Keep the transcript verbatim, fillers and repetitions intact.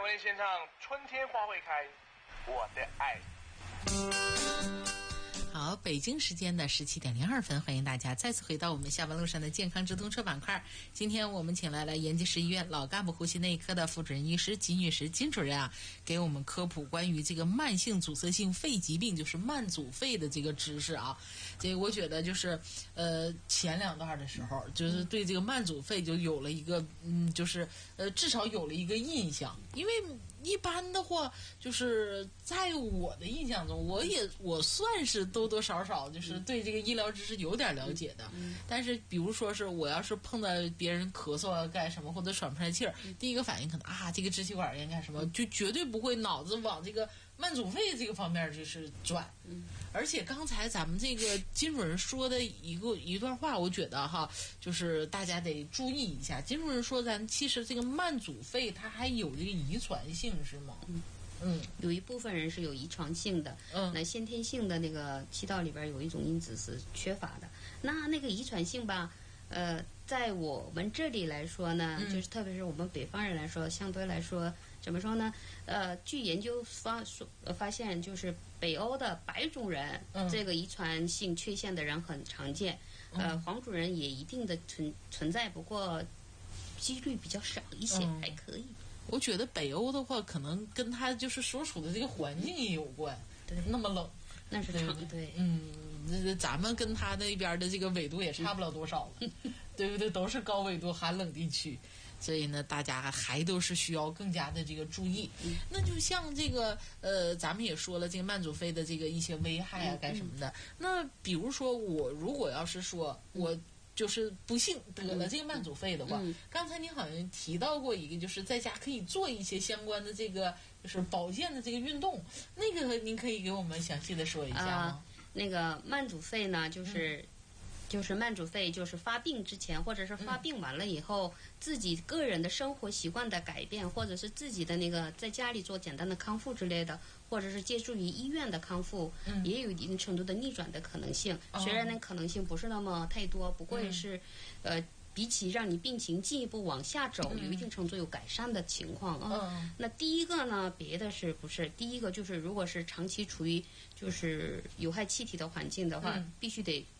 为献唱《春天花会开》，我的爱。 好，北京时间的十七点零二分，欢迎大家再次回到我们下班路上的健康直通车板块。今天我们请来了延吉市医院脑干部呼吸内科的副主任医师金女士金主任啊，给我们科普关于这个慢性阻塞性肺疾病，就是慢阻肺的这个知识啊。这个我觉得就是呃前两段的时候，就是对这个慢阻肺就有了一个嗯，就是呃至少有了一个印象，因为一般的话，就是在我的印象中，我也我算是多多少少就是对这个医疗知识有点了解的。嗯、但是比如说是我要是碰到别人咳嗽啊干什么或者喘不上气儿，嗯、第一个反应可能啊这个支气管炎干什么，就绝对不会脑子往这个慢阻肺这个方面就是转。嗯、而且刚才咱们这个金主任说的一个一段话，我觉得哈，就是大家得注意一下。金主任说咱其实这个慢阻肺它还有这个遗传性。是吗？ 嗯嗯，有一部分人是有遗传性的，嗯，那先天性的那个气道里边有一种因子是缺乏的。那那个遗传性吧，呃，在我们这里来说呢，嗯、就是特别是我们北方人来说，相对来说怎么说呢？呃，据研究发呃发现，就是北欧的白种人，嗯、这个遗传性缺陷的人很常见，嗯、呃，黄种人也一定的存存在，不过几率比较少一些，嗯、还可以。 我觉得北欧的话，可能跟他就是所处的这个环境也有关， 对， 那么冷， 那是长对， 嗯，这咱们跟他那边的这个纬度也差不了多少了，对不对？都是高纬度寒冷地区，所以呢，大家还都是需要更加的这个注意。嗯、那就像这个呃，咱们也说了，这个慢阻肺的这个一些危害啊，干什么的？嗯、那比如说我如果要是说我。就是不幸得了这个慢阻肺的话，嗯、刚才您好像提到过一个，就是在家可以做一些相关的这个就是保健的这个运动，那个您可以给我们详细的说一下吗？ 呃、那个慢阻肺呢，就是。嗯就是慢阻肺，就是发病之前或者是发病完了以后，嗯、自己个人的生活习惯的改变，或者是自己的那个在家里做简单的康复之类的，或者是借助于医院的康复，嗯、也有一定程度的逆转的可能性。哦、虽然那可能性不是那么太多，不过也是，嗯、呃。比起让你病情进一步往下走，有一定程度有改善的情况啊。嗯、那第一个呢，别的是不是？第一个就是，如果是长期处于就是有害气体的环境的话，嗯、必须得